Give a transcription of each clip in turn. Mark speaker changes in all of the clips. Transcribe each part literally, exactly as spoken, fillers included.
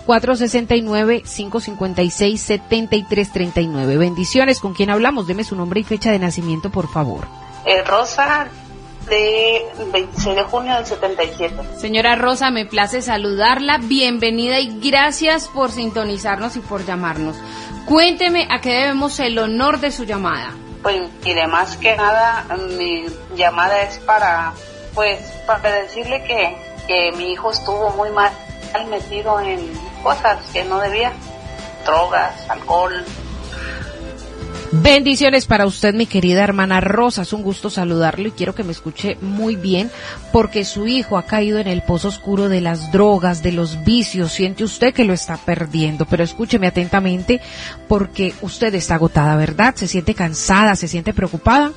Speaker 1: cuatro seis nueve, cinco cinco seis, siete tres tres nueve. Bendiciones. ¿Con quién hablamos? Deme su nombre y fecha de nacimiento, por favor.
Speaker 2: Eh, Rosa, de veintiséis de junio del setenta y siete.
Speaker 3: Señora Rosa, me place saludarla. Bienvenida y gracias por sintonizarnos y por llamarnos. Cuénteme a qué debemos el honor de su llamada.
Speaker 2: Pues mire, más que nada mi llamada es para, pues, para decirle que, que mi hijo estuvo muy mal metido en cosas que no debía, drogas, alcohol.
Speaker 1: Bendiciones para usted, mi querida hermana Rosa, es un gusto saludarlo y quiero que me escuche muy bien porque su hijo ha caído en el pozo oscuro de las drogas, de los vicios, siente usted que lo está perdiendo, pero escúcheme atentamente porque usted está agotada, ¿verdad? ¿Se siente cansada, se siente preocupada?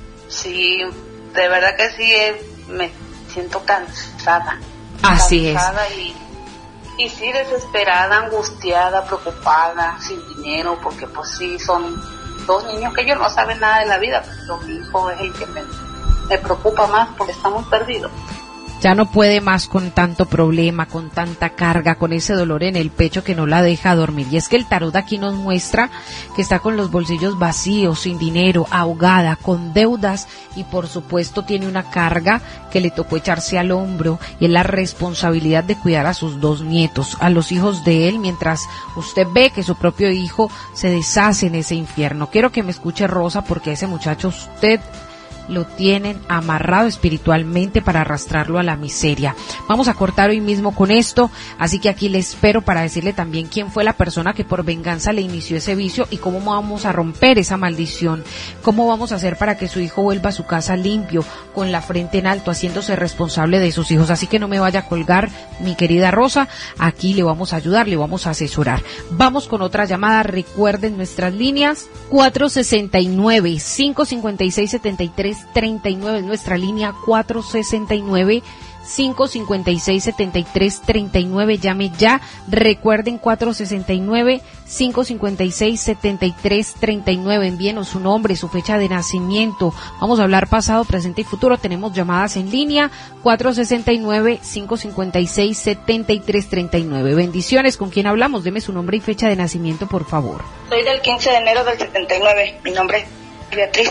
Speaker 2: Sí, de verdad que sí, eh, me siento cansada.
Speaker 1: Así
Speaker 2: cansada es. Y, y sí, desesperada, angustiada, preocupada, sin dinero, porque pues sí, son dos niños que ellos no saben nada de la vida, pero mi hijo es el que me, me preocupa más porque estamos perdidos.
Speaker 1: Ya no puede más con tanto problema, con tanta carga, con ese dolor en el pecho que no la deja dormir. Y es que el tarot aquí nos muestra que está con los bolsillos vacíos, sin dinero, ahogada, con deudas y por supuesto tiene una carga que le tocó echarse al hombro y es la responsabilidad de cuidar a sus dos nietos, a los hijos de él, mientras usted ve que su propio hijo se deshace en ese infierno. Quiero que me escuche, Rosa, porque a ese muchacho usted lo tienen amarrado espiritualmente para arrastrarlo a la miseria. Vamos a cortar hoy mismo con esto, así que aquí le espero para decirle también quién fue la persona que por venganza le inició ese vicio y cómo vamos a romper esa maldición, cómo vamos a hacer para que su hijo vuelva a su casa limpio, con la frente en alto, haciéndose responsable de sus hijos. Así que no me vaya a colgar, mi querida Rosa, aquí le vamos a ayudar, le vamos a asesorar. Vamos con otra llamada, recuerden nuestras líneas, cuatro seis nueve, cinco cinco seis, siete tres treinta y nueve, nuestra línea cuatro seis nueve, cinco cinco seis, siete tres treinta y nueve, llame ya, recuerden cuatro seis nueve, cinco cinco seis, siete tres treinta y nueve, envíenos su nombre, su fecha de nacimiento, vamos a hablar pasado, presente y futuro, tenemos llamadas en línea, cuatro seis nueve, cinco cinco seis, siete tres treinta y nueve, bendiciones. ¿Con quién hablamos? Deme su nombre y fecha de nacimiento, por favor.
Speaker 4: Soy del quince de enero del setenta y nueve, mi nombre es Beatriz.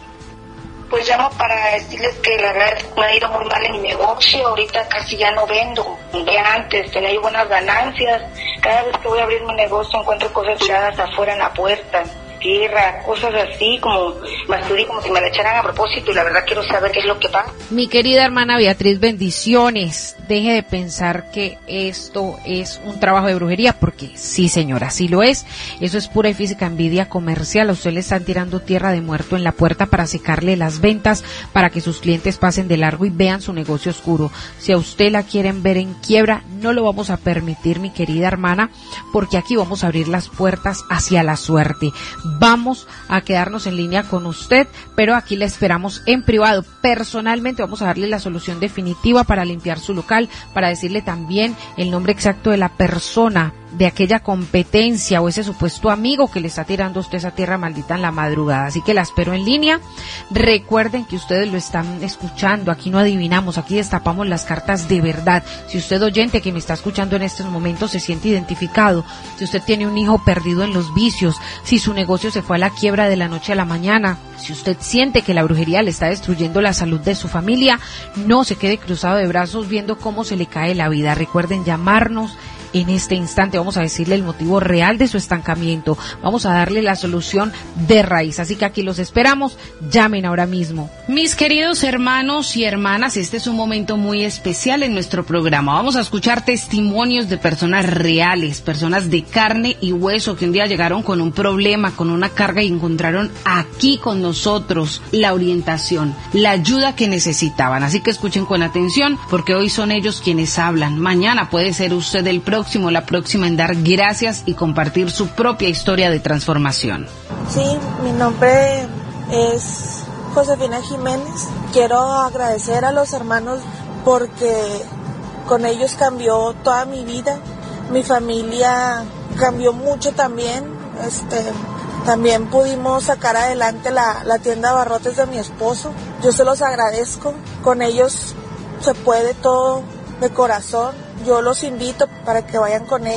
Speaker 4: Pues llamo para decirles que la verdad me ha ido muy mal en mi negocio, ahorita casi ya no vendo, de antes tenía yo buenas ganancias, cada vez que voy a abrir mi negocio encuentro cosas tiradas afuera en la puerta, tierra, cosas así como basura, como si me la echaran a propósito y la verdad quiero saber qué es lo que pasa.
Speaker 1: Mi querida hermana Beatriz, bendiciones, deje de pensar que esto es un trabajo de brujería, porque sí señora, sí lo es, eso es pura y física envidia comercial, a usted le están tirando tierra de muerto en la puerta para secarle las ventas, para que sus clientes pasen de largo y vean su negocio oscuro. Si a usted la quieren ver en quiebra, no lo vamos a permitir, mi querida hermana, porque aquí vamos a abrir las puertas hacia la suerte. Vamos a quedarnos en línea con usted, pero aquí la esperamos en privado. Personalmente vamos a darle la solución definitiva para limpiar su local, para decirle también el nombre exacto de la persona, de aquella competencia o ese supuesto amigo que le está tirando a usted esa tierra maldita en la madrugada. Así que la espero en línea. Recuerden que ustedes lo están escuchando, aquí no adivinamos, aquí destapamos las cartas de verdad. Si usted oyente que me está escuchando en estos momentos se siente identificado, si usted tiene un hijo perdido en los vicios, si su negocio se fue a la quiebra de la noche a la mañana, si usted siente que la brujería le está destruyendo la salud de su familia, no se quede cruzado de brazos viendo cómo se le cae la vida. Recuerden llamarnos en este instante, vamos a decirle el motivo real de su estancamiento, vamos a darle la solución de raíz, así que aquí los esperamos, llamen ahora mismo.
Speaker 3: Mis queridos hermanos y hermanas, este es un momento muy especial en nuestro programa, vamos a escuchar testimonios de personas reales, personas de carne y hueso que un día llegaron con un problema, con una carga y encontraron aquí con nosotros la orientación, la ayuda que necesitaban, así que escuchen con atención porque hoy son ellos quienes hablan, mañana puede ser usted el próximo próximo, la próxima en dar gracias y compartir su propia historia de transformación.
Speaker 5: Sí, mi nombre es Josefina Jiménez. Quiero agradecer a los hermanos porque con ellos cambió toda mi vida. Mi familia cambió mucho también. Este, también pudimos sacar adelante la, la tienda de abarrotes de mi esposo. Yo se los agradezco. Con ellos se puede todo de corazón. Yo los invito para que vayan con ellos.